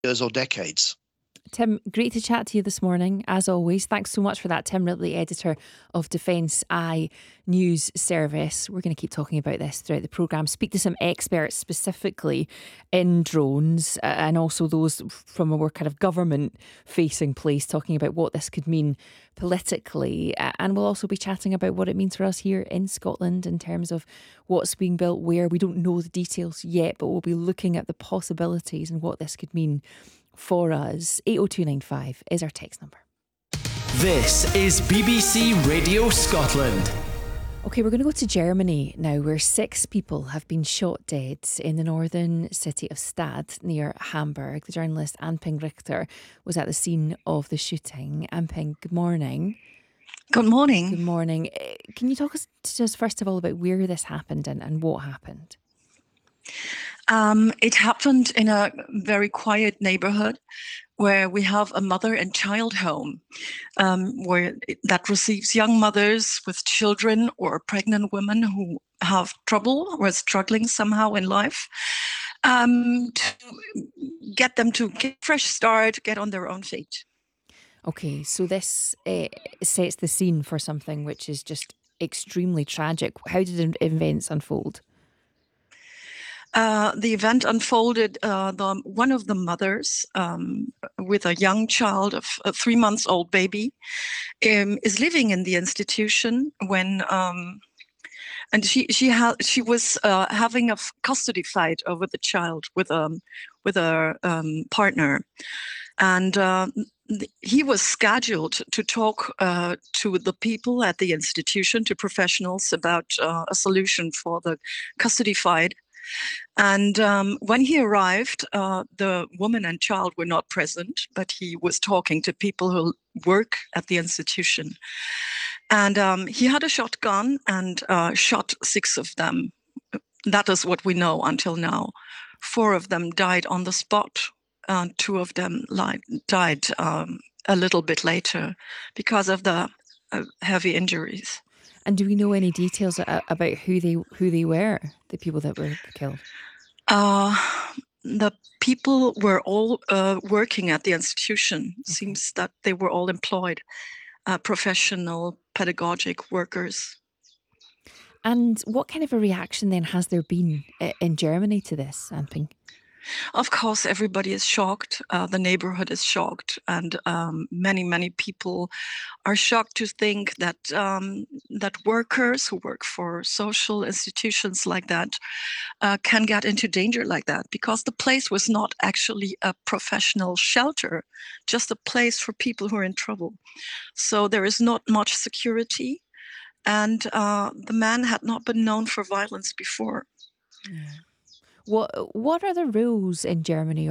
years or decades. Tim, great to chat to you this morning, as always. Thanks so much for that. Tim Ripley, editor of Defence Eye News Service. We're going to keep talking about this throughout the programme. Speak to some experts specifically in drones and also those from a more kind of government-facing place, talking about what this could mean politically. And we'll also be chatting about what it means for us here in Scotland in terms of what's being built where. We don't know the details yet, but we'll be looking at the possibilities and what this could mean for us. 80295 is our text number. This is BBC Radio Scotland. Okay, we're going to go to Germany now, where 6 people have been shot dead in the northern city of Stad near Hamburg. The journalist Anping Richter was at the scene of the shooting. Anping, good morning. Good morning. Good morning. Can you talk to us first of all about where this happened and what happened? It happened in a very quiet neighborhood where we have a mother and child home that receives young mothers with children or pregnant women who have trouble or are struggling somehow in life, to get them to get a fresh start, get on their own feet. Okay, so this sets the scene for something which is just extremely tragic. How did events unfold? The event unfolded. One of the mothers with a young child, of a 3-month-old baby, is living in the institution when, and she was having a custody fight over the child with her partner, and he was scheduled to talk to the people at the institution, to professionals, about a solution for the custody fight. And when he arrived, the woman and child were not present, but he was talking to people who work at the institution. And he had a shotgun and shot 6 of them. That is what we know until now. 4 of them died on the spot. 2 of them died a little bit later because of the heavy injuries. And do we know any details about who they were, the people that were killed? The people were all working at the institution. Okay. Seems that they were all employed, professional pedagogic workers. And what kind of a reaction then has there been in Germany to this, Anping? Of course, everybody is shocked. The neighborhood is shocked, and many people are shocked to think that that workers who work for social institutions like that can get into danger like that, because the place was not actually a professional shelter, just a place for people who are in trouble. So there is not much security, and the man had not been known for violence before. Yeah. What are the rules in Germany